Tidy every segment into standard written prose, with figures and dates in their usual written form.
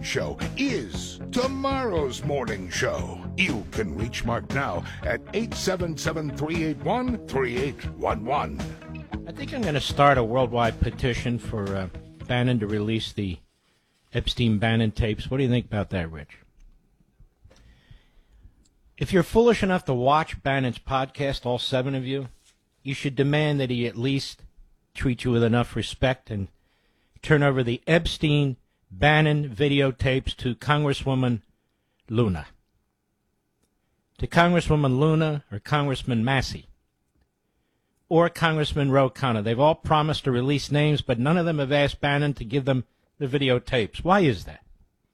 Show is tomorrow's morning show. You can reach Mark now at 877-381-3811. I think I'm going to start a worldwide petition for Bannon to release the Epstein-Bannon tapes. What do you think about that, Rich? If you're foolish enough to watch Bannon's podcast, all 7 of you, you should demand that he at least treat you with enough respect and turn over the Epstein-Bannon videotapes to Congresswoman Luna. To Congresswoman Luna or Congressman Massey or Congressman Ro Khanna. They've all promised to release names, but none of them have asked Bannon to give them the videotapes. Why is that?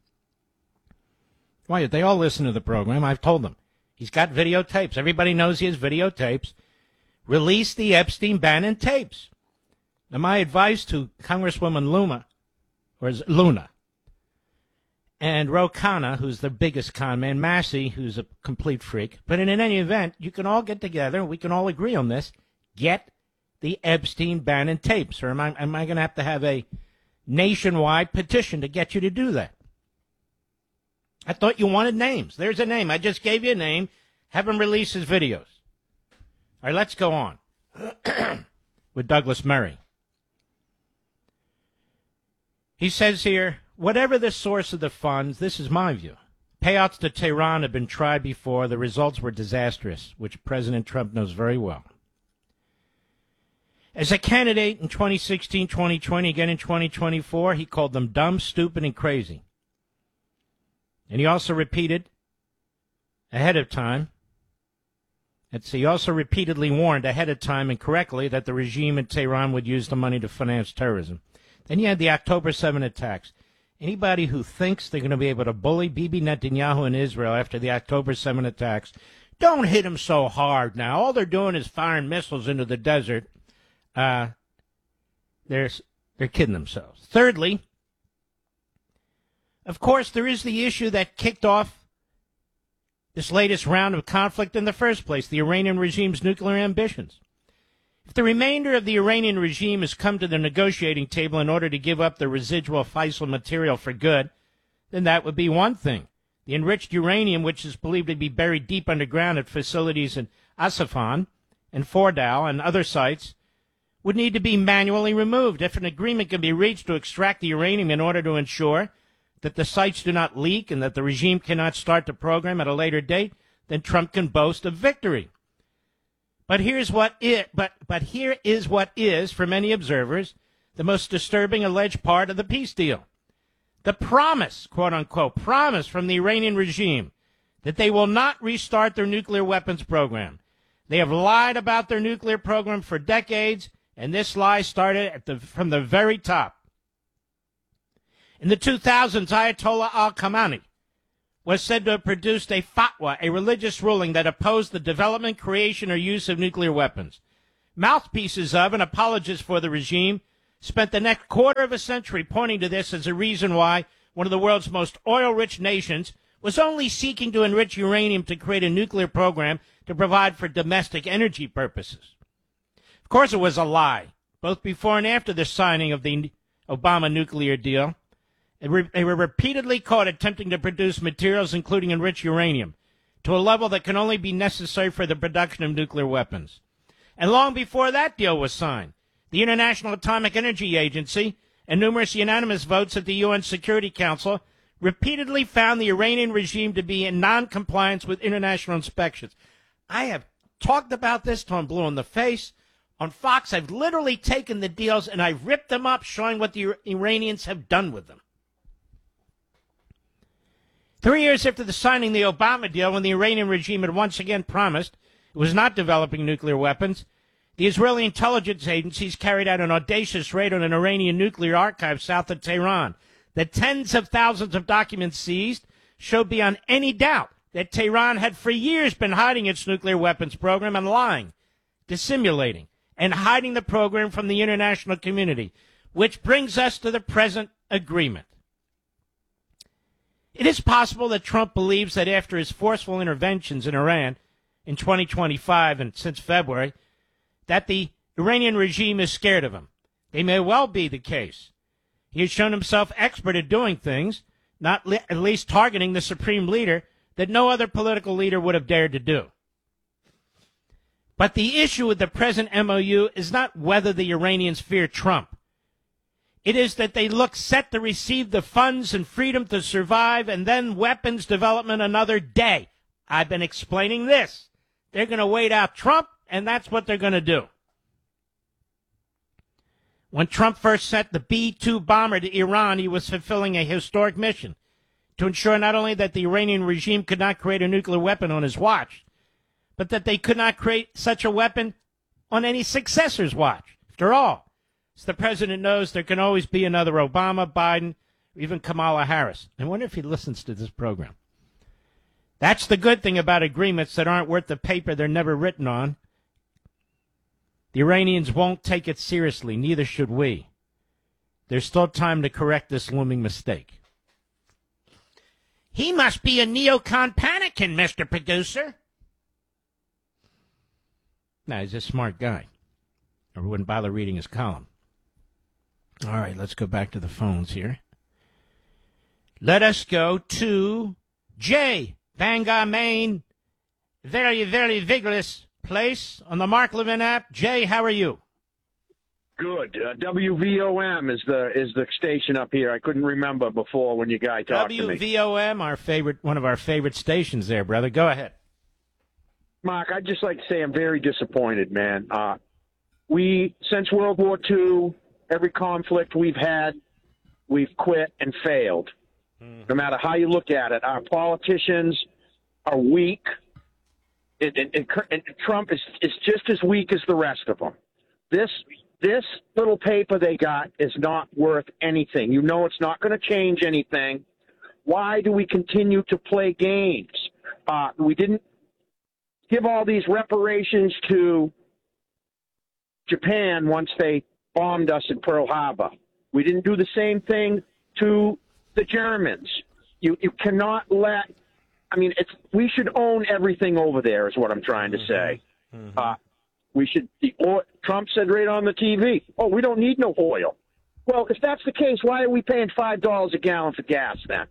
Why? They all listen to the program. I've told them. He's got videotapes. Everybody knows he has videotapes. Release the Epstein-Bannon tapes. Now, my advice to Congresswoman Luna, and Ro Khanna, who's the biggest con man, Massey, who's a complete freak. But in any event, you can all get together. We can all agree on this. Get the Epstein-Bannon tapes. Or am I going to have a nationwide petition to get you to do that? I thought you wanted names. There's a name. I just gave you a name. Have him release his videos. All right, let's go on with Douglas Murray. He says here, whatever the source of the funds, this is my view. Payouts to Tehran have been tried before. The results were disastrous, which President Trump knows very well. As a candidate in 2016, 2020, again in 2024, he called them dumb, stupid, and crazy. And he also repeated ahead of time, he also repeatedly warned ahead of time and correctly that the regime in Tehran would use the money to finance terrorism. Then you had the October 7 attacks. Anybody who thinks they're going to be able to bully Bibi Netanyahu in Israel after the October 7 attacks, don't hit them so hard now. All they're doing is firing missiles into the desert. They're kidding themselves. Thirdly, of course, there is the issue that kicked off this latest round of conflict in the first place, the Iranian regime's nuclear ambitions. If the remainder of the Iranian regime has come to the negotiating table in order to give up the residual fissile material for good, then that would be one thing. The enriched uranium, which is believed to be buried deep underground at facilities in Isfahan and Fordow and other sites, would need to be manually removed. If an agreement can be reached to extract the uranium in order to ensure that the sites do not leak and that the regime cannot start the program at a later date, then Trump can boast of victory. But here is what is, for many observers, the most disturbing alleged part of the peace deal. The promise, quote-unquote, promise from the Iranian regime that they will not restart their nuclear weapons program. They have lied about their nuclear program for decades, and this lie started from the very top. In the 2000s, Ayatollah al-Khamenei was said to have produced a fatwa, a religious ruling that opposed the development, creation, or use of nuclear weapons. Mouthpieces of and apologists for the regime spent the next quarter of a century pointing to this as a reason why one of the world's most oil-rich nations was only seeking to enrich uranium to create a nuclear program to provide for domestic energy purposes. Of course, it was a lie, both before and after the signing of the Obama nuclear deal. They were repeatedly caught attempting to produce materials, including enriched uranium, to a level that can only be necessary for the production of nuclear weapons. And long before that deal was signed, the International Atomic Energy Agency and numerous unanimous votes at the UN Security Council repeatedly found the Iranian regime to be in non-compliance with international inspections. I have talked about this till I'm blue in the face. On Fox, I've literally taken the deals and I've ripped them up, showing what the Iranians have done with them. 3 years after the signing of the Obama deal, when the Iranian regime had once again promised it was not developing nuclear weapons, the Israeli intelligence agencies carried out an audacious raid on an Iranian nuclear archive south of Tehran. The tens of thousands of documents seized showed beyond any doubt that Tehran had for years been hiding its nuclear weapons program and lying, dissimulating, and hiding the program from the international community, which brings us to the present agreement. It is possible that Trump believes that after his forceful interventions in Iran in 2025 and since February, that the Iranian regime is scared of him. They may well be the case. He has shown himself expert at doing things at least targeting the supreme leader that no other political leader would have dared to do. But the issue with the present MOU is not whether the Iranians fear Trump. It is that they look set to receive the funds and freedom to survive and then weapons development another day. I've been explaining this. They're going to wait out Trump, and that's what they're going to do. When Trump first sent the B-2 bomber to Iran, he was fulfilling a historic mission to ensure not only that the Iranian regime could not create a nuclear weapon on his watch, but that they could not create such a weapon on any successor's watch. After all, as the president knows, there can always be another Obama, Biden, or even Kamala Harris. I wonder if he listens to this program. That's the good thing about agreements that aren't worth the paper they're never written on. The Iranians won't take it seriously, neither should we. There's still time to correct this looming mistake. He must be a neocon panicking, Mr. Producer. Now, he's a smart guy, or wouldn't bother reading his column. All right, let's go back to the phones here. Let us go to Jay, Bangor, Maine. Very, very vigorous place on the Mark Levin app. Jay, how are you? Good. WVOM is the station up here. I couldn't remember before when you guys talked to me. WVOM, one of our favorite stations there, brother. Go ahead. Mark, I'd just like to say I'm very disappointed, man. Since World War II, every conflict we've had, we've quit and failed. No matter how you look at it, our politicians are weak, and Trump is just as weak as the rest of them. This little paper they got is not worth anything. You know it's not going to change anything. Why do we continue to play games? We didn't give all these reparations to Japan once they bombed us in Pearl Harbor. We didn't do the same thing to the Germans. You cannot let. I mean, we should own everything over there, is what I'm trying to say. We should. Trump said right on the TV, "Oh, we don't need no oil." Well, if that's the case, why are we paying $5 a gallon for gas then?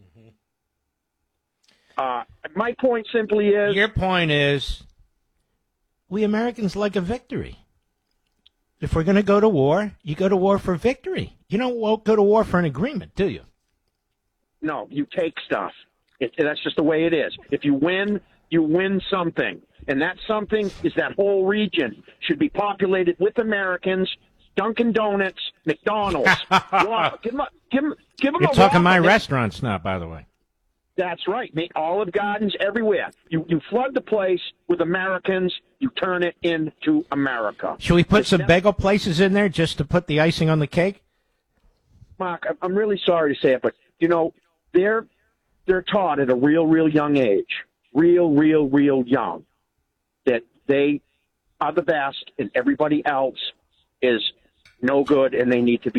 My point simply is. Your point is, we Americans like a victory. If we're going to go to war, you go to war for victory. You don't go to war for an agreement, do you? No, you take stuff. That's just the way it is. If you win something. And that something is that whole region should be populated with Americans, Dunkin' Donuts, McDonald's. Give them You're talking my restaurants now, by the way. That's right. Olive Gardens everywhere. You flood the place with Americans. You turn it into America. Should we put some bagel places in there just to put the icing on the cake? Mark, I'm really sorry to say it, but, they're taught at a real young age, real young, that they are the best and everybody else is no good and we need to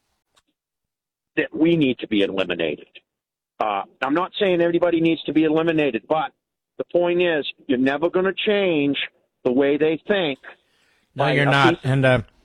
be eliminated. I'm not saying everybody needs to be eliminated, but the point is you're never going to change the way they think. No, you're not. And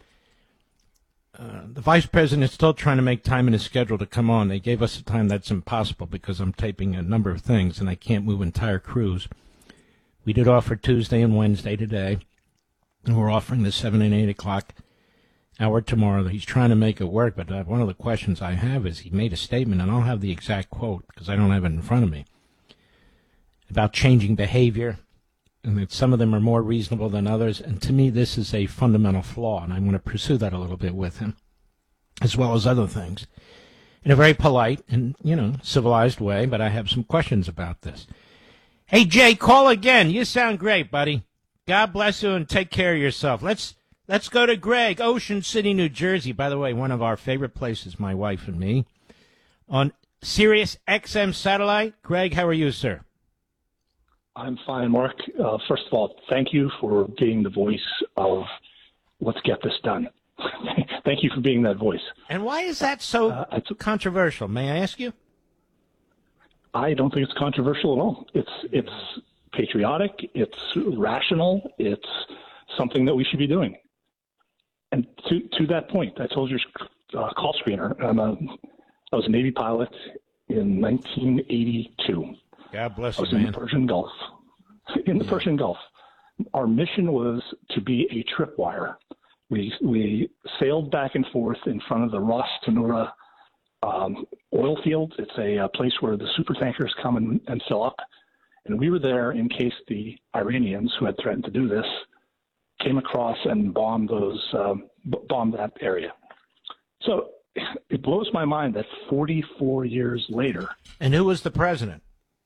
the vice president is still trying to make time in his schedule to come on. They gave us a time that's impossible because I'm taping a number of things and I can't move entire crews. We did offer Tuesday and Wednesday today, and we're offering the 7 and 8 o'clock hour tomorrow. He's trying to make it work, but one of the questions I have is he made a statement, and I'll have the exact quote because I don't have it in front of me, about changing behavior, and that some of them are more reasonable than others. And to me, this is a fundamental flaw, and I want to pursue that a little bit with him, as well as other things, in a very polite and, civilized way, but I have some questions about this. Hey, Jay, call again. You sound great, buddy. God bless you and take care of yourself. Let's go to Greg, Ocean City, New Jersey. By the way, one of our favorite places, my wife and me, on Sirius XM satellite. Greg, how are you, sir? I'm fine, Mark. First of all, thank you for being the voice of let's get this done. Thank you for being that voice. And why is that so controversial? May I ask you? I don't think it's controversial at all. It's patriotic. It's rational. It's something that we should be doing. And to that point, I told your call screener, I was a Navy pilot in 1982. God bless I was you, in man. the Persian Gulf. In the Persian Gulf. Our mission was to be a tripwire. We sailed back and forth in front of the Ras Tanura oil fields. It's a place where the super tankers come and fill up. And we were there in case the Iranians, who had threatened to do this, came across and bombed that area. So it blows my mind that 44 years later. And who was the president?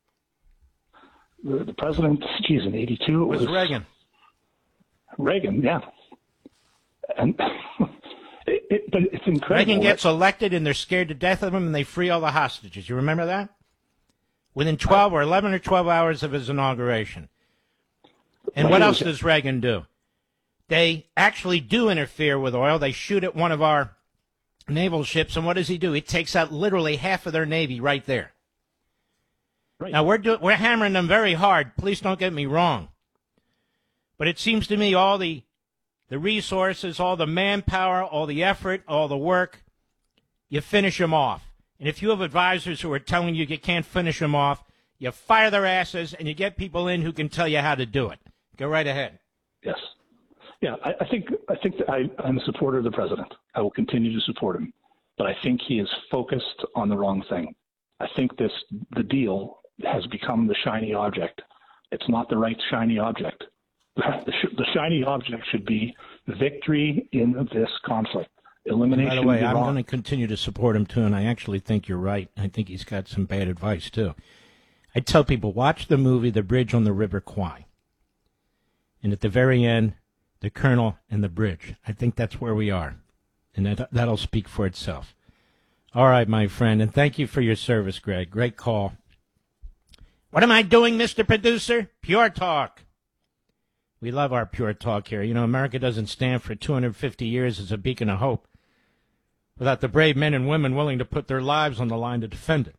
The president, geez, in 82, it was Reagan. Reagan, yeah. And but it's incredible. Reagan gets elected, and they're scared to death of him, and they free all the hostages. You remember that? Within 12 or 11 or 12 hours of his inauguration. And what else does Reagan do? They actually do interfere with oil. They shoot at one of our naval ships, and what does he do? He takes out literally half of their Navy right there. Right. Now, we're hammering them very hard. Please don't get me wrong. But it seems to me all the resources, all the manpower, all the effort, all the work, you finish them off. And if you have advisors who are telling you you can't finish them off, you fire their asses and you get people in who can tell you how to do it. Go right ahead. Yes. Yeah, I think that I'm a supporter of the president. I will continue to support him. But I think he is focused on the wrong thing. I think the deal has become the shiny object. It's not the right shiny object. The shiny object should be victory in this conflict. Elimination. And by the way, I'm going to continue to support him, too, and I actually think you're right. I think he's got some bad advice, too. I tell people, watch the movie The Bridge on the River Kwai. And at the very end, the colonel and the bridge. I think that's where we are. And that'll speak for itself. All right, my friend, and thank you for your service, Greg. Great call. What am I doing, Mr. Producer? Pure Talk. We love our pure talk here. You know, America doesn't stand for 250 years as a beacon of hope without the brave men and women willing to put their lives on the line to defend it.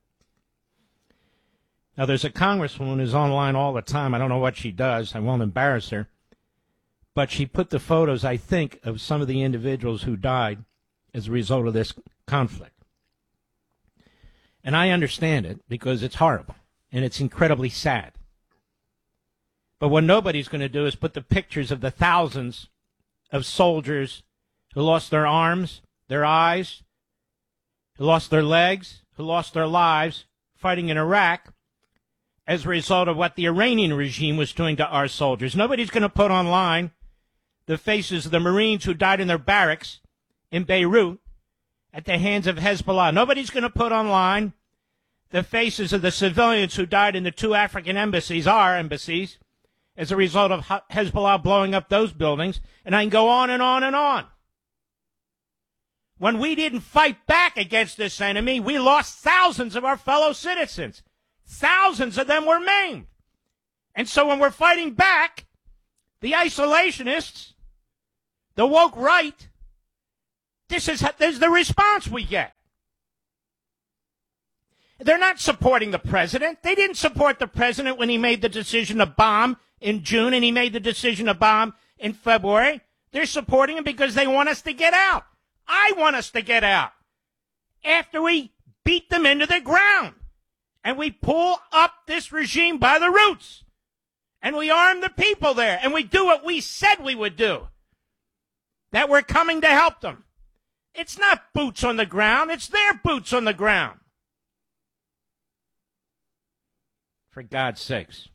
Now, there's a congresswoman who's online all the time. I don't know what she does. I won't embarrass her. But she put the photos, I think, of some of the individuals who died as a result of this conflict. And I understand it because it's horrible and it's incredibly sad. But what nobody's going to do is put the pictures of the thousands of soldiers who lost their arms, their eyes, who lost their legs, who lost their lives fighting in Iraq as a result of what the Iranian regime was doing to our soldiers. Nobody's going to put online the faces of the Marines who died in their barracks in Beirut at the hands of Hezbollah. Nobody's going to put online the faces of the civilians who died in the two African embassies, our embassies, as a result of Hezbollah blowing up those buildings. And I can go on and on and on. When we didn't fight back against this enemy, we lost thousands of our fellow citizens. Thousands of them were maimed. And so when we're fighting back, the isolationists, the woke right, this is the response we get. They're not supporting the president. They didn't support the president when he made the decision to bomb in June and he made the decision to bomb in February. They're supporting him because they want us to get out. I want us to get out after we beat them into the ground and we pull up this regime by the roots and we arm the people there and we do what we said we would do, that we're coming to help them. It's not boots on the ground. It's their boots on the ground. For God's sakes.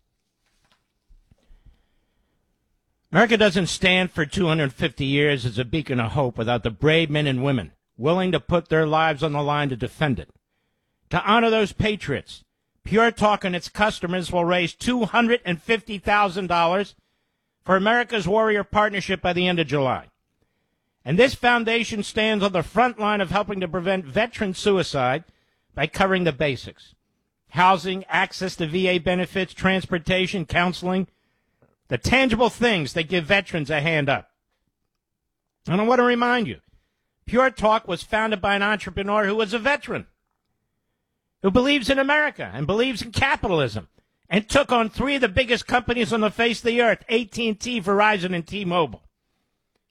America doesn't stand for 250 years as a beacon of hope without the brave men and women willing to put their lives on the line to defend it. To honor those patriots, Pure Talk and its customers will raise $250,000 for America's Warrior Partnership by the end of July. And this foundation stands on the front line of helping to prevent veteran suicide by covering the basics: housing, access to VA benefits, transportation, counseling, the tangible things that give veterans a hand up. And I want to remind you, Pure Talk was founded by an entrepreneur who was a veteran, who believes in America and believes in capitalism, and took on three of the biggest companies on the face of the earth, AT&T, Verizon, and T-Mobile.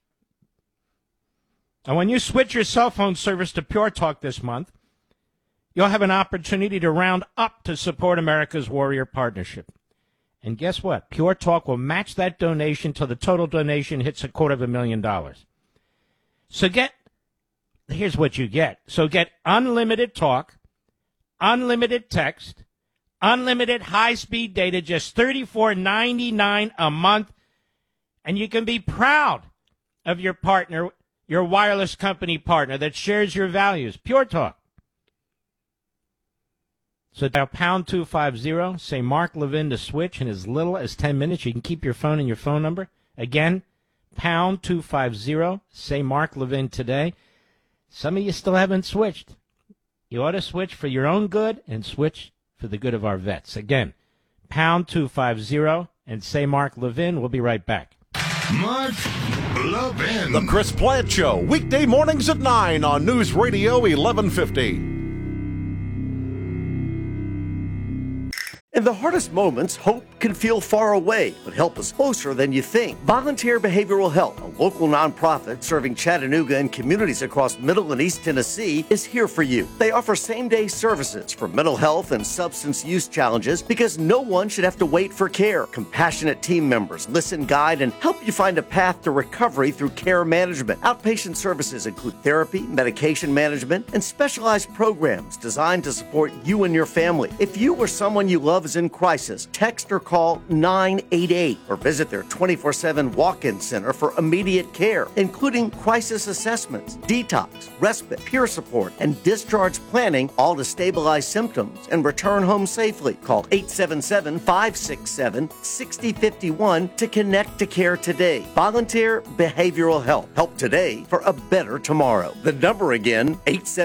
And when you switch your cell phone service to Pure Talk this month, you'll have an opportunity to round up to support America's Warrior Partnership. And guess what? Pure Talk will match that donation till the total donation hits $250,000. So here's what you get. So get unlimited talk, unlimited text, unlimited high-speed data, just $34.99 a month. And you can be proud of your partner, your wireless company partner that shares your values. Pure Talk. So dial pound 250, say Mark Levin to switch in as little as 10 minutes. You can keep your phone and your phone number. Again, pound 250, say Mark Levin today. Some of you still haven't switched. You ought to switch for your own good and switch for the good of our vets. Again, pound 250 and say Mark Levin. We'll be right back. Mark Levin. The Chris Plant Show, weekday mornings at 9 on News Radio 1150. In the hardest moments, hope can feel far away, but help is closer than you think. Volunteer Behavioral Health, a local nonprofit serving Chattanooga and communities across Middle and East Tennessee, is here for you. They offer same-day services for mental health and substance use challenges because no one should have to wait for care. Compassionate team members listen, guide, and help you find a path to recovery through care management. Outpatient services include therapy, medication management, and specialized programs designed to support you and your family. If you or someone you love is in crisis, text or call 988 or visit their 24/7 walk-in center for immediate care, including crisis assessments, detox, respite, peer support, and discharge planning, all to stabilize symptoms and return home safely. Call 877-567-6051 to connect to care today. Volunteer Behavioral Health. Help today for a better tomorrow. The number again,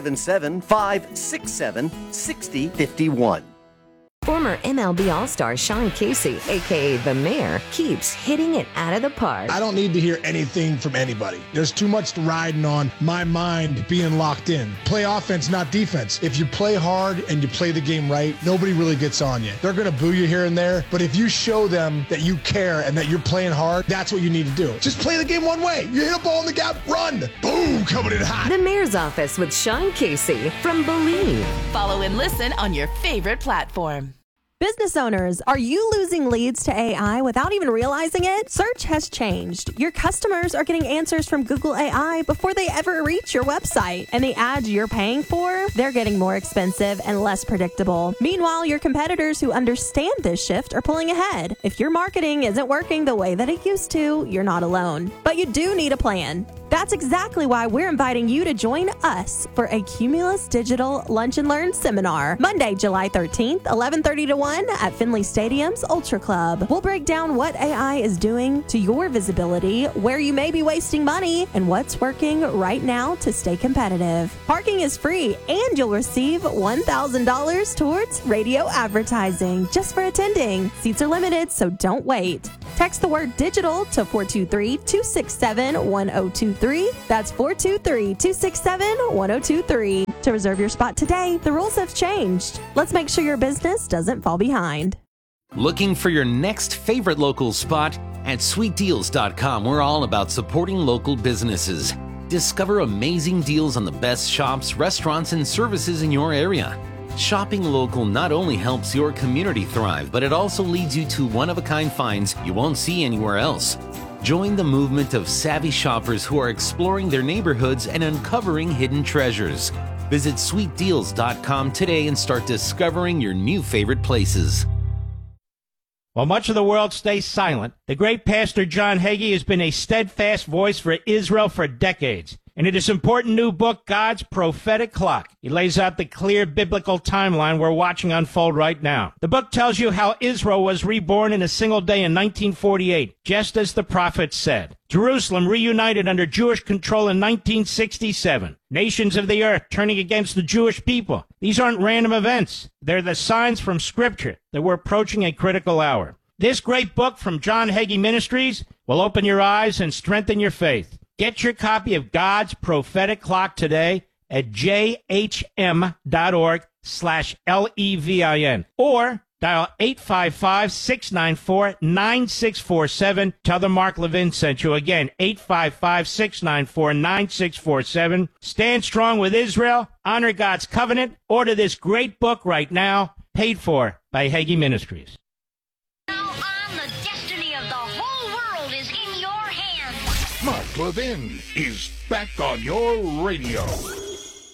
877-567-6051. Former MLB All-Star Sean Casey, a.k.a. The Mayor, keeps hitting it out of the park. I don't need to hear anything from anybody. There's too much riding on my mind being locked in. Play offense, not defense. If you play hard and you play the game right, nobody really gets on you. They're going to boo you here and there, but if you show them that you care and that you're playing hard, that's what you need to do. Just play the game one way. You hit a ball in the gap, run. Boom, coming in hot. The Mayor's Office with Sean Casey from Believe. Follow and listen on your favorite platform. Business owners, are you losing leads to AI without even realizing it? Search has changed. Your customers are getting answers from Google AI before they ever reach your website. And the ads you're paying for, they're getting more expensive and less predictable. Meanwhile, your competitors who understand this shift are pulling ahead. If your marketing isn't working the way that it used to, you're not alone. But you do need a plan. That's exactly why we're inviting you to join us for a Cumulus Digital Lunch and Learn seminar, Monday, July 13th, 11:30 to 1 at Finley Stadium's Ultra Club. We'll break down what AI is doing to your visibility, where you may be wasting money, and what's working right now to stay competitive. Parking is free, and you'll receive $1,000 towards radio advertising just for attending. Seats are limited, so don't wait. Text the word digital to 423-267-1023. That's 423-267-1023 to reserve your spot today. The rules have changed. Let's make sure your business doesn't fall behind. Looking for your next favorite local spot? At sweetdeals.com, we're all about supporting local businesses. Discover amazing deals on the best shops, restaurants, and services in your area. Shopping local not only helps your community thrive, but it also leads you to one-of-a-kind finds you won't see anywhere else. Join the movement of savvy shoppers who are exploring their neighborhoods and uncovering hidden treasures. Visit sweetdeals.com today and start discovering your new favorite places. While much of the world stays silent, the great Pastor John Hagee has been a steadfast voice for Israel for decades. And in his important new book, God's Prophetic Clock, he lays out the clear biblical timeline we're watching unfold right now. The book tells you how Israel was reborn in a single day in 1948, just as the prophets said. Jerusalem reunited under Jewish control in 1967. Nations of the earth turning against the Jewish people. These aren't random events. They're the signs from Scripture that we're approaching a critical hour. This great book from John Hagee Ministries will open your eyes and strengthen your faith. Get your copy of God's Prophetic Clock today at jhm.org/LEVIN or Dial 855-694-9647. Tell them Mark Levin sent you. Again, 855-694-9647. Stand strong with Israel. Honor God's covenant. Order this great book right now. Paid for by Hagee Ministries. Now on, the destiny of the whole world is in your hands. Mark Levin is back on your radio.